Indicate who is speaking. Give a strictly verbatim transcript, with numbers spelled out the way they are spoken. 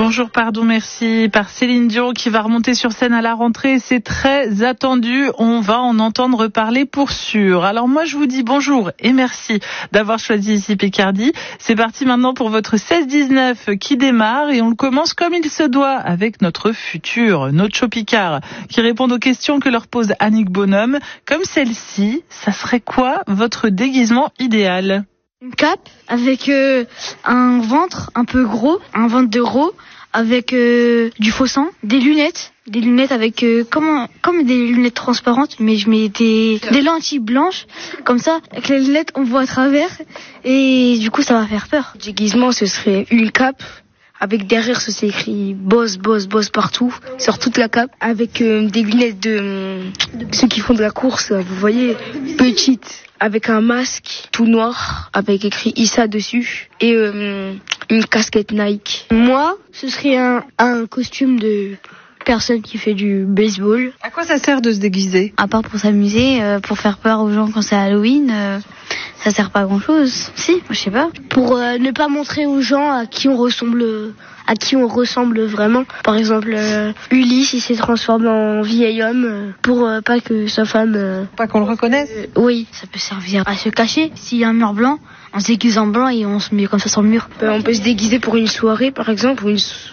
Speaker 1: Bonjour, pardon, merci, par Céline Dion qui va remonter sur scène à la rentrée. C'est très attendu, on va en entendre parler pour sûr. Alors moi je vous dis bonjour et merci d'avoir choisi ici Picardie. C'est parti maintenant pour votre seize dix-neuf qui démarre et on le commence comme il se doit avec notre futur Nocho Picard qui répond aux questions que leur pose Annick Bonhomme. Comme celle-ci, ça serait quoi votre déguisement idéal ?
Speaker 2: Une cape avec euh, un ventre un peu gros, un ventre de gros, avec euh, du faux sang, des lunettes, des lunettes avec euh, comme, comme des lunettes transparentes, mais je mets des, des lentilles blanches, comme ça, avec les lunettes on voit à travers, et du coup ça va faire peur.
Speaker 3: Le déguisement ce serait une cape, avec derrière ce c'est écrit boss, boss, boss partout, sur toute la cape, avec euh, des lunettes de, de ceux qui font de la course, vous voyez, petites. Avec un masque tout noir, avec écrit Issa dessus, et euh, une casquette Nike.
Speaker 2: Moi, ce serait un, un costume de personne qui fait du baseball.
Speaker 4: À quoi ça sert de se déguiser ?
Speaker 2: À part pour s'amuser, euh, pour faire peur aux gens quand c'est Halloween, euh, ça sert pas à grand chose. Si, je sais pas.
Speaker 3: Pour euh, ne pas montrer aux gens à qui on ressemble, à qui on ressemble vraiment. Par exemple, euh, Ulysse, il s'est transformé en vieil homme euh, pour euh, pas que sa femme... Euh,
Speaker 4: pas qu'on le reconnaisse
Speaker 3: euh, Oui.
Speaker 2: Ça peut servir à se cacher. S'il y a un mur blanc, on se déguise en blanc et on se met comme ça sur le mur.
Speaker 3: Euh, on peut se déguiser pour une soirée, par exemple, ou une,